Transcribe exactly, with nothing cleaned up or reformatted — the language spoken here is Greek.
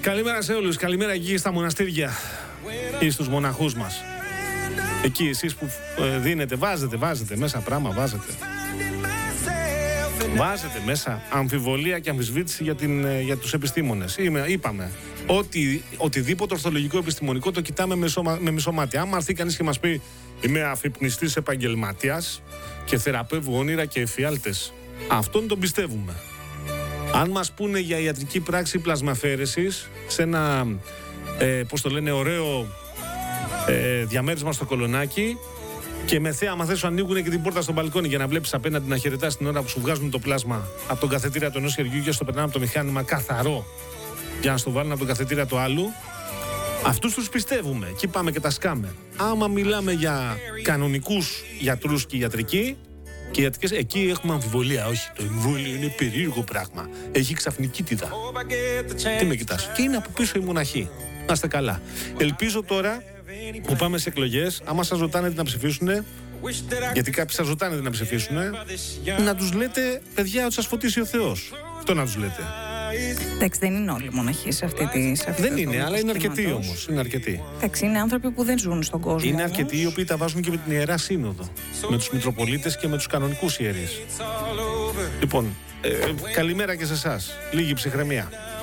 Καλημέρα σε όλους, καλημέρα εκεί στα μοναστήρια ή στους μοναχούς μας. Εκεί εσείς που ε, δίνετε, βάζετε, βάζετε μέσα πράγμα, βάζετε. Βάζετε μέσα αμφιβολία και αμφισβήτηση για, την, ε, για τους επιστήμονες. Είμαι, είπαμε, ότι οτιδήποτε ορθολογικό επιστημονικό το κοιτάμε με, σώμα, με μισό μάτι. Άμα έρθει κανείς και μας πει είμαι αφυπνιστής επαγγελματίας και θεραπεύω όνειρα και εφιάλτες, αυτόν τον πιστεύουμε. Αν μας πούνε για ιατρική πράξη πλασμαφαίρεσης σε ένα, ε, πώς το λένε, ωραίο ε, διαμέρισμα στο Κολονάκι και με θέα, άμα θες, σου ανοίγουν και την πόρτα στο μπαλκόνι για να βλέπεις απέναντι να χαιρετάς την ώρα που σου βγάζουν το πλάσμα από τον καθετήρα του ενός χεριού και στο περνάμε από το μηχάνημα καθαρό για να στο βάλουν από τον καθετήρα του άλλου, αυτούς τους πιστεύουμε. Εκεί πάμε και τα σκάμε. Άμα μιλάμε για κανονικούς γιατρούς και ιατρική και ιατρικές, εκεί έχουμε αμφιβολία. Όχι, το εμβόλιο είναι περίεργο πράγμα. Έχει ξαφνικίτιδα. Τι με κοιτάς? Και είναι από πίσω οι μοναχοί. Να είστε καλά. Ελπίζω τώρα που πάμε σε εκλογές, άμα σας ρωτάνε τι να ψηφίσουν, γιατί κάποιοι σας ρωτάνε τι να ψηφίσουν, να τους λέτε, παιδιά, ότι σας φωτίσει ο Θεός. Αυτό να τους λέτε. Εντάξει, δεν είναι όλοι μοναχοί σε αυτή τη. Σε αυτή δεν είναι, αλλά είναι αρκετοί όμως. Είναι αρκετοί. Εντάξει, είναι άνθρωποι που δεν ζουν στον κόσμο. Είναι αρκετοί οι οποίοι τα βάζουν και με την Ιερά Σύνοδο. Με τους Μητροπολίτες και με τους κανονικούς ιερείς. Λοιπόν, ε, καλημέρα και σε εσάς. Λίγη ψυχραιμία.